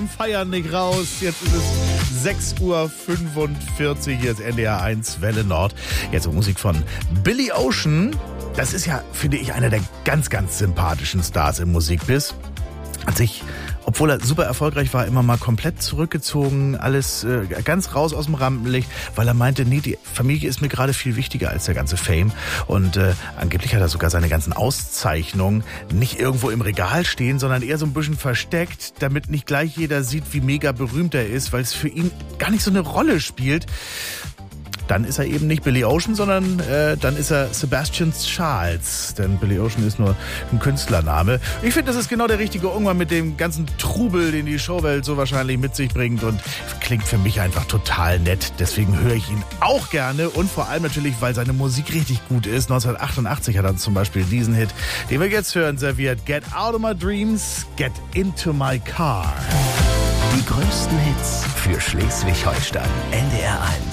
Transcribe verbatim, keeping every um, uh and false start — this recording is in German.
dem Feiern nicht raus. Jetzt ist es sechs Uhr fünfundvierzig, hier ist N D R eins Welle Nord. Jetzt Musik von Billy Ocean. Das ist ja, finde ich, einer der ganz, ganz sympathischen Stars im Musikbiz. Hat sich, obwohl er super erfolgreich war, immer mal komplett zurückgezogen, alles äh, ganz raus aus dem Rampenlicht, weil er meinte, nee, die Familie ist mir gerade viel wichtiger als der ganze Fame. Und äh, angeblich hat er sogar seine ganzen Auszeichnungen nicht irgendwo im Regal stehen, sondern eher so ein bisschen versteckt, damit nicht gleich jeder sieht, wie mega berühmt er ist, weil es für ihn gar nicht so eine Rolle spielt. Dann ist er eben nicht Billy Ocean, sondern äh, dann ist er Sebastian Charles. Denn Billy Ocean ist nur ein Künstlername. Ich finde, das ist genau der richtige Umgang mit dem ganzen Trubel, den die Showwelt so wahrscheinlich mit sich bringt. Und klingt für mich einfach total nett. Deswegen höre ich ihn auch gerne. Und vor allem natürlich, weil seine Musik richtig gut ist. neunzehnhundertachtundachtzig hat er zum Beispiel diesen Hit, den wir jetzt hören, serviert. Get out of my dreams, get into my car. Die größten Hits für Schleswig-Holstein. N D R eins.